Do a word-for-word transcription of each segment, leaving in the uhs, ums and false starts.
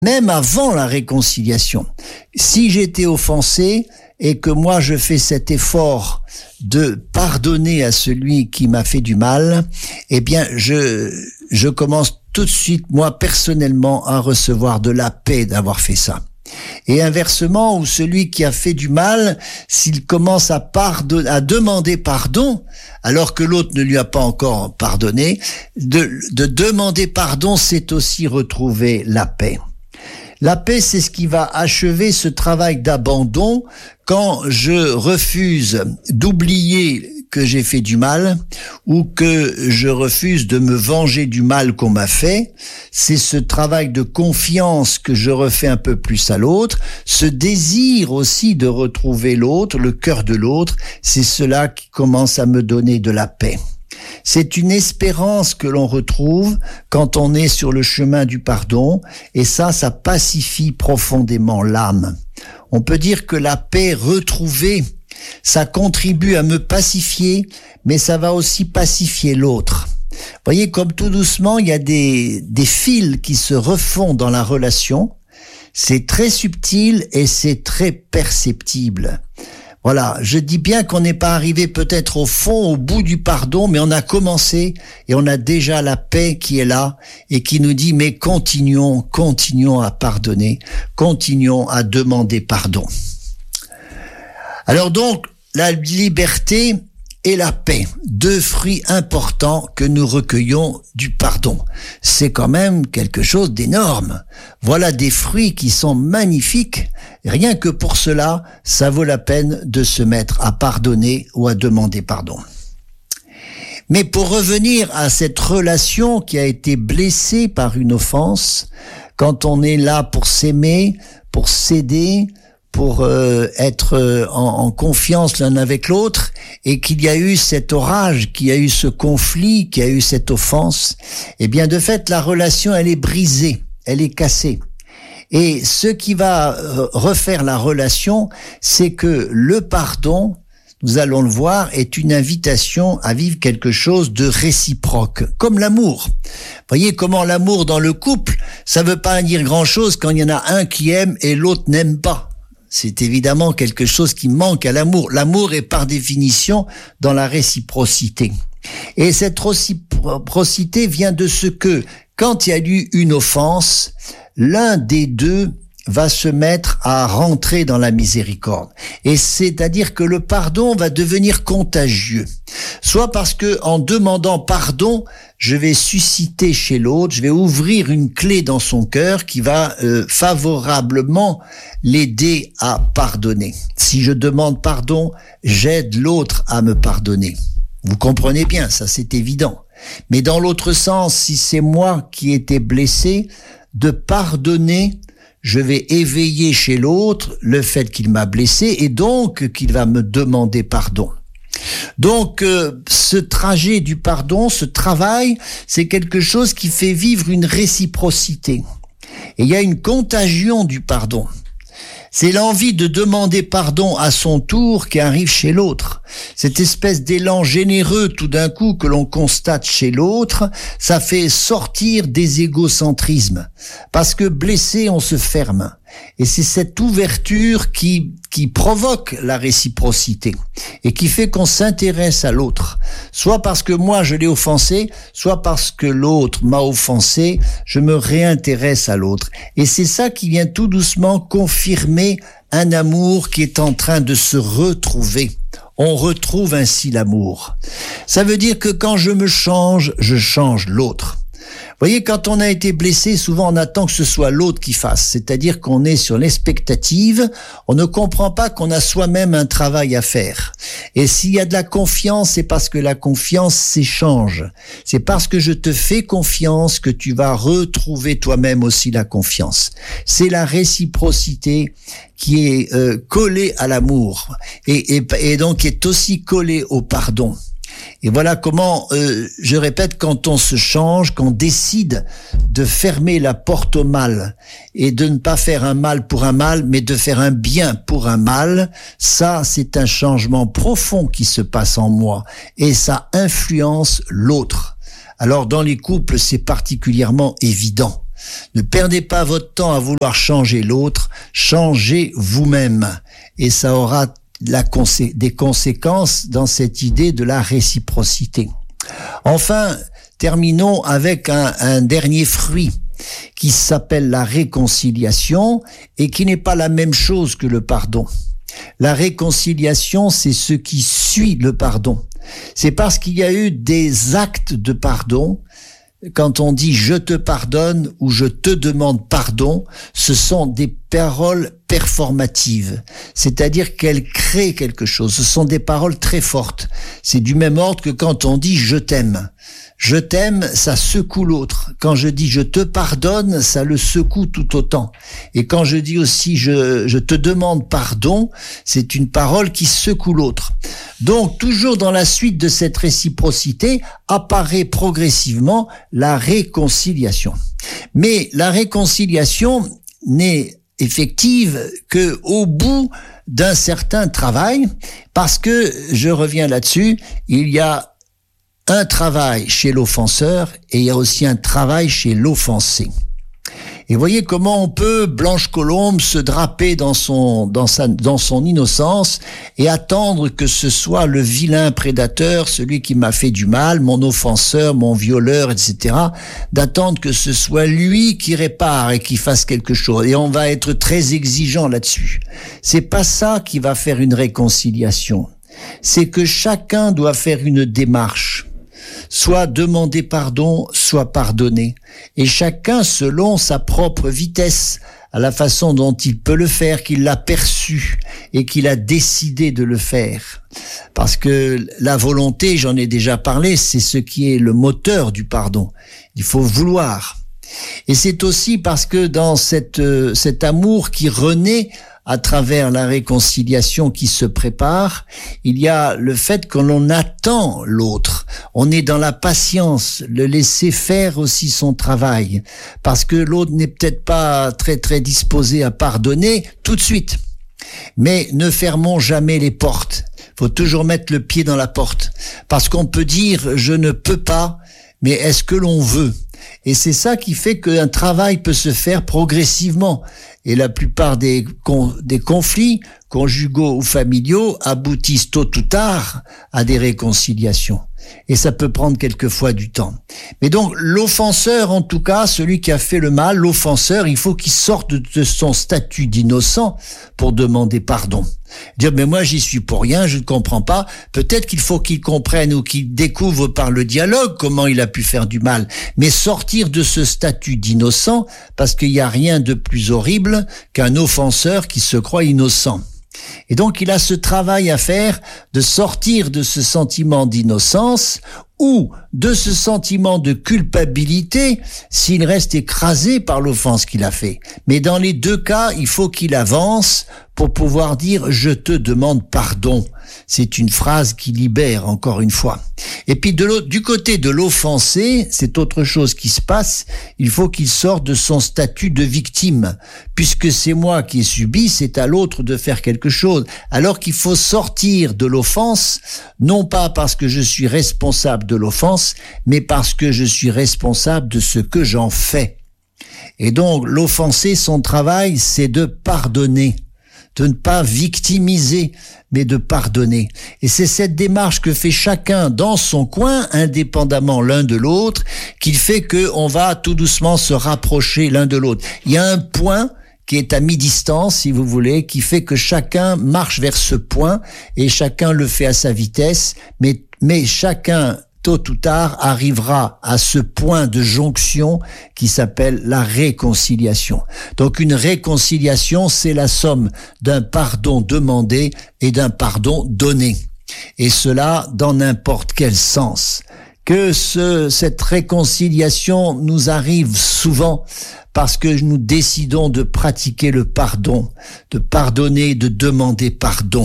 même avant la réconciliation. Si j'étais offensé et que moi je fais cet effort de pardonner à celui qui m'a fait du mal, eh bien je je commence tout de suite, moi personnellement, à recevoir de la paix d'avoir fait ça. Et inversement, où celui qui a fait du mal, s'il commence à pardonner, à demander pardon, alors que l'autre ne lui a pas encore pardonné, de, de demander pardon, c'est aussi retrouver la paix. La paix, c'est ce qui va achever ce travail d'abandon quand je refuse d'oublier que j'ai fait du mal ou que je refuse de me venger du mal qu'on m'a fait. C'est ce travail de confiance que je refais un peu plus à l'autre, ce désir aussi de retrouver l'autre, le cœur de l'autre, c'est cela qui commence à me donner de la paix. C'est une espérance que l'on retrouve quand on est sur le chemin du pardon, et ça, ça pacifie profondément l'âme. On peut dire que la paix retrouvée, ça contribue à me pacifier, mais ça va aussi pacifier l'autre. Vous voyez, comme tout doucement, il y a des, des fils qui se refont dans la relation. C'est très subtil et c'est très perceptible. Voilà, je dis bien qu'on n'est pas arrivé peut-être au fond, au bout du pardon, mais on a commencé et on a déjà la paix qui est là et qui nous dit mais continuons, continuons à pardonner, continuons à demander pardon. Alors donc, la liberté et la paix, deux fruits importants que nous recueillons du pardon. C'est quand même quelque chose d'énorme. Voilà des fruits qui sont magnifiques. Rien que pour cela, ça vaut la peine de se mettre à pardonner ou à demander pardon. Mais pour revenir à cette relation qui a été blessée par une offense, quand on est là pour s'aimer, pour s'aider, pour euh, être euh, en, en confiance l'un avec l'autre, et qu'il y a eu cet orage, qu'il y a eu ce conflit, qu'il y a eu cette offense, eh bien de fait la relation elle est brisée, elle est cassée. Et ce qui va euh, refaire la relation, c'est que le pardon, nous allons le voir, est une invitation à vivre quelque chose de réciproque, comme l'amour. Voyez comment l'amour dans le couple, ça veut pas dire grand-chose quand il y en a un qui aime et l'autre n'aime pas. C'est évidemment quelque chose qui manque à l'amour. L'amour est par définition dans la réciprocité. Et cette réciprocité vient de ce que, quand il y a eu une offense, l'un des deux va se mettre à rentrer dans la miséricorde. Et c'est-à-dire que le pardon va devenir contagieux. Soit parce que, en demandant pardon, je vais susciter chez l'autre, je vais ouvrir une clé dans son cœur qui va euh, favorablement l'aider à pardonner. Si je demande pardon, j'aide l'autre à me pardonner. Vous comprenez bien, ça c'est évident. Mais dans l'autre sens, si c'est moi qui ai été blessé, de pardonner, je vais éveiller chez l'autre le fait qu'il m'a blessé et donc qu'il va me demander pardon. Donc euh, ce trajet du pardon, ce travail, c'est quelque chose qui fait vivre une réciprocité. Et il y a une contagion du pardon. C'est l'envie de demander pardon à son tour qui arrive chez l'autre. Cette espèce d'élan généreux tout d'un coup que l'on constate chez l'autre, ça fait sortir des égocentrismes. Parce que blessé, on se ferme. Et c'est cette ouverture qui, qui provoque la réciprocité et qui fait qu'on s'intéresse à l'autre. Soit parce que moi je l'ai offensé, soit parce que l'autre m'a offensé, je me réintéresse à l'autre. Et c'est ça qui vient tout doucement confirmer un amour qui est en train de se retrouver. On retrouve ainsi l'amour. Ça veut dire que quand je me change, je change l'autre. Vous voyez, quand on a été blessé, souvent on attend que ce soit l'autre qui fasse, c'est-à-dire qu'on est sur l'expectative, on ne comprend pas qu'on a soi-même un travail à faire. Et s'il y a de la confiance, c'est parce que la confiance s'échange. C'est parce que je te fais confiance que tu vas retrouver toi-même aussi la confiance. C'est la réciprocité qui est euh, collée à l'amour et, et, et donc qui est aussi collée au pardon. Et voilà comment, euh, je répète, quand on se change, qu'on décide de fermer la porte au mal et de ne pas faire un mal pour un mal, mais de faire un bien pour un mal, ça, c'est un changement profond qui se passe en moi et ça influence l'autre. Alors, dans les couples, c'est particulièrement évident. Ne perdez pas votre temps à vouloir changer l'autre, changez vous-même. Et ça aura la consé- des conséquences dans cette idée de la réciprocité. Enfin, terminons avec un, un dernier fruit qui s'appelle la réconciliation et qui n'est pas la même chose que le pardon. La réconciliation, c'est ce qui suit le pardon. C'est parce qu'il y a eu des actes de pardon. Quand on dit « je te pardonne » ou « je te demande pardon », ce sont des paroles performatives, c'est-à-dire qu'elles créent quelque chose. Ce sont des paroles très fortes. C'est du même ordre que quand on dit « je t'aime ». Je t'aime, ça secoue l'autre. Quand je dis je te pardonne, ça le secoue tout autant. Et quand je dis aussi je, je te demande pardon, c'est une parole qui secoue l'autre. Donc, toujours dans la suite de cette réciprocité, apparaît progressivement la réconciliation. Mais la réconciliation n'est effective que au bout d'un certain travail, parce que, je reviens là-dessus, il y a un travail chez l'offenseur et il y a aussi un travail chez l'offensé. Et voyez comment on peut, Blanche Colombe, se draper dans son, dans sa, dans son innocence et attendre que ce soit le vilain prédateur, celui qui m'a fait du mal, mon offenseur, mon violeur, et cetera, d'attendre que ce soit lui qui répare et qui fasse quelque chose. Et on va être très exigeant là-dessus. C'est pas ça qui va faire une réconciliation. C'est que chacun doit faire une démarche. Soit demander pardon, soit pardonner. Et chacun selon sa propre vitesse, à la façon dont il peut le faire, qu'il l'a perçu et qu'il a décidé de le faire. Parce que la volonté, j'en ai déjà parlé, c'est ce qui est le moteur du pardon. Il faut vouloir. Et c'est aussi parce que dans cette, euh, cet amour qui renaît à travers la réconciliation qui se prépare, il y a le fait que l'on attend l'autre. On est dans la patience, le laisser faire aussi son travail, parce que l'autre n'est peut-être pas très très disposé à pardonner tout de suite. Mais ne fermons jamais les portes. Faut toujours mettre le pied dans la porte, parce qu'on peut dire « je ne peux pas », mais est-ce que l'on veut ? Et c'est ça qui fait qu'un travail peut se faire progressivement. Et la plupart des, con, des conflits conjugaux ou familiaux aboutissent tôt ou tard à des réconciliations. Et ça peut prendre quelquefois du temps. Mais donc, l'offenseur, en tout cas, celui qui a fait le mal, l'offenseur, il faut qu'il sorte de son statut d'innocent pour demander pardon. Dire, mais moi, j'y suis pour rien, je ne comprends pas. Peut-être qu'il faut qu'il comprenne ou qu'il découvre par le dialogue comment il a pu faire du mal. Mais sortir de ce statut d'innocent, parce qu'il n'y a rien de plus horrible qu'un offenseur qui se croit innocent. Et donc, il a ce travail à faire de sortir de ce sentiment d'innocence ou de ce sentiment de culpabilité s'il reste écrasé par l'offense qu'il a fait. Mais dans les deux cas, il faut qu'il avance pour pouvoir dire « je te demande pardon ». C'est une phrase qui libère, encore une fois. Et puis de l'autre, du côté de l'offensé, c'est autre chose qui se passe. Il faut qu'il sorte de son statut de victime. Puisque c'est moi qui ai subi, c'est à l'autre de faire quelque chose. Alors qu'il faut sortir de l'offense, non pas parce que je suis responsable de l'offense, mais parce que je suis responsable de ce que j'en fais. Et donc, l'offensé, son travail, c'est de pardonner. De ne pas victimiser, mais de pardonner. Et c'est cette démarche que fait chacun dans son coin, indépendamment l'un de l'autre, qui fait qu'on va tout doucement se rapprocher l'un de l'autre. Il y a un point qui est à mi-distance, si vous voulez, qui fait que chacun marche vers ce point, et chacun le fait à sa vitesse, mais, mais chacun, tôt ou tard, arrivera à ce point de jonction qui s'appelle la réconciliation. Donc une réconciliation, c'est la somme d'un pardon demandé et d'un pardon donné. Et cela dans n'importe quel sens. Que ce, cette réconciliation nous arrive souvent parce que nous décidons de pratiquer le pardon, de pardonner, de demander pardon.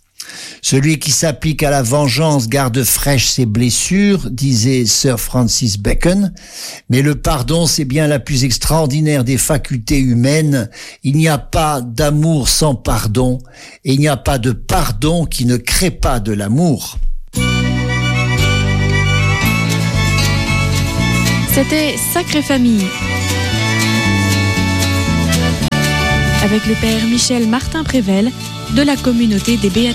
Celui qui s'applique à la vengeance garde fraîches ses blessures, disait Sir Francis Bacon. Mais le pardon, c'est bien la plus extraordinaire des facultés humaines. Il n'y a pas d'amour sans pardon, et il n'y a pas de pardon qui ne crée pas de l'amour. C'était Sacrée Famille. avec le père Michel Martin Prével de la communauté des Béatitudes.